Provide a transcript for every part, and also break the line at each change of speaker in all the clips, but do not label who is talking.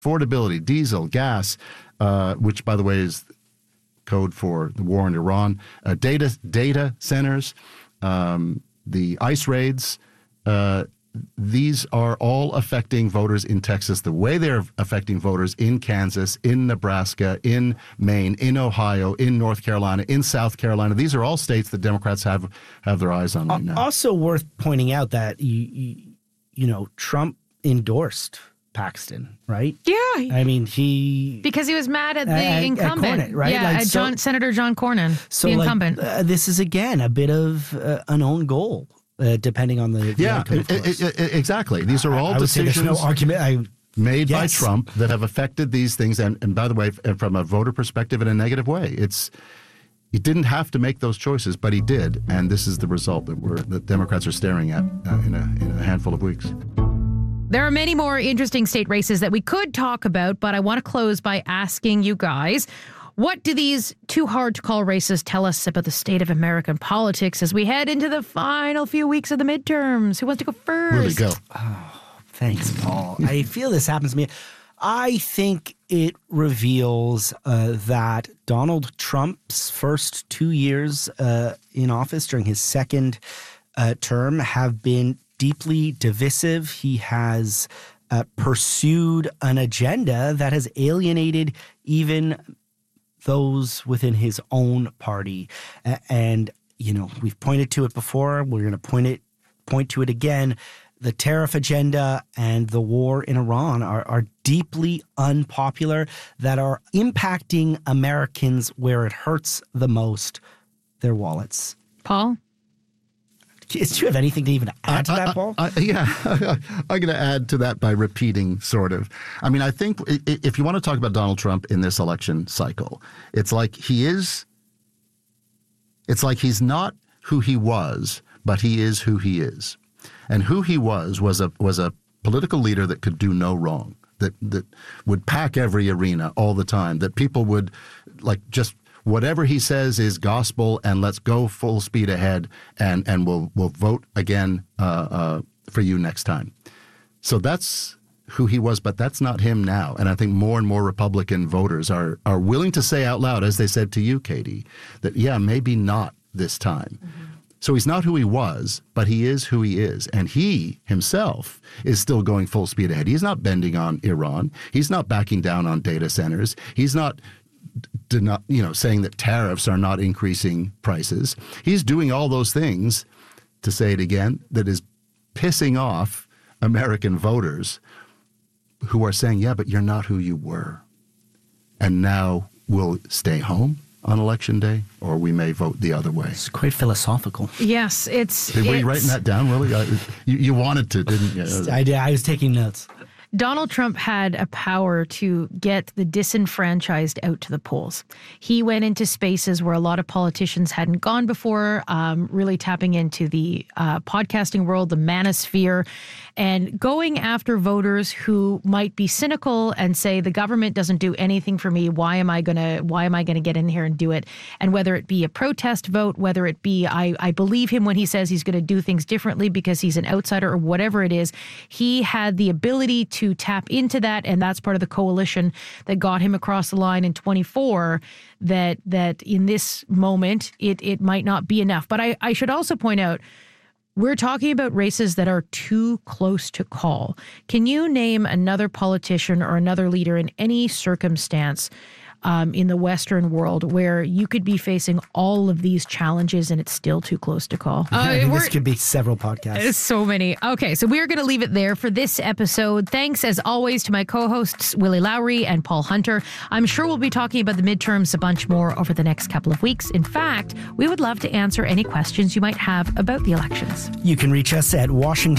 affordability, diesel, gas, which, by the way, is code for the war in Iran, data centers, the ICE raids. These are all affecting voters in Texas the way they're affecting voters in Kansas, in Nebraska, in Maine, in Ohio, in North Carolina, in South Carolina. These are all states that Democrats have their eyes on right now.
Also worth pointing out that, Trump endorsed Paxton, right?
Yeah.
I mean,
because he was mad at the incumbent.
At Cornyn, right?
Yeah, Senator John Cornyn, the incumbent.
This is, again, a bit of an own goal. Depending on the outcome,
exactly. These are all decisions
there's no argument
made by Trump that have affected these things. And by the way, from a voter perspective, in a negative way. He didn't have to make those choices, but he did. And this is the result that Democrats are staring at in a handful of weeks.
There are many more interesting state races that we could talk about, but I want to close by asking you guys, what do these too hard to call races tell us about the state of American politics as we head into the final few weeks of the midterms? Who wants to go first?
Really go.
Oh, thanks, Paul. I feel this happens to me. I think it reveals that Donald Trump's first 2 years in office during his second term have been deeply divisive. He has pursued an agenda that has alienated even those within his own party. And, we've pointed to it before. We're going to point to it again. The tariff agenda and the war in Iran are deeply unpopular, that are impacting Americans where it hurts the most, their wallets.
Paul?
Do you have anything to even add to that, Paul?
Yeah, I'm going to add to that by repeating, sort of. I mean, I think if you want to talk about Donald Trump in this election cycle, it's like he's not who he was, but he is who he is. And who he was a political leader that could do no wrong, that would pack every arena all the time, that people would just whatever he says is gospel, and let's go full speed ahead, and we'll vote again for you next time. So that's who he was, but that's not him now. And I think more and more Republican voters are willing to say out loud, as they said to you, Katie, that maybe not this time. Mm-hmm. So he's not who he was, but he is who he is. And he himself is still going full speed ahead. He's not bending on Iran. He's not backing down on data centers. He's not saying that tariffs are not increasing prices. He's doing all those things, to say it again, that is pissing off American voters who are saying, but you're not who you were. And now we'll stay home on election day, or we may vote the other way.
It's quite philosophical.
Yes,
Were you writing that down, Willie? You wanted to, didn't you?
I did. I was taking notes.
Donald Trump had a power to get the disenfranchised out to the polls. He went into spaces where a lot of politicians hadn't gone before, really tapping into the podcasting world, the manosphere, and going after voters who might be cynical and say the government doesn't do anything for me. Why am I gonna get in here and do it? And whether it be a protest vote, whether it be I believe him when he says he's going to do things differently because he's an outsider or whatever it is, he had the ability to tap into that, and that's part of the coalition that got him across the line in 24. That in this moment it might not be enough. But I should also point out, we're talking about races that are too close to call. Can you name another politician or another leader in any circumstance in the Western world where you could be facing all of these challenges and it's still too close to call?
This could be several podcasts.
So many. Okay, so we're going to leave it there for this episode. Thanks, as always, to my co-hosts, Willie Lowry and Paul Hunter. I'm sure we'll be talking about the midterms a bunch more over the next couple of weeks. In fact, we would love to answer any questions you might have about the elections.
You can reach us at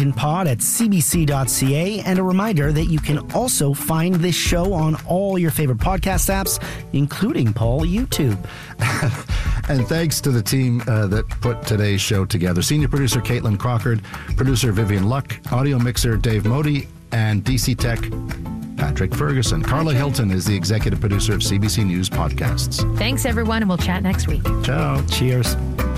washingtonpod@cbc.ca, and a reminder that you can also find this show on all your favorite podcast apps, including, Paul, YouTube.
And thanks to the team that put today's show together. Senior producer Caitlin Crockard, producer Vivian Luck, audio mixer Dave Modi, and DC Tech Patrick Ferguson. Carla Hilton is the executive producer of CBC News Podcasts.
Thanks, everyone, and we'll chat next week.
Ciao.
Cheers.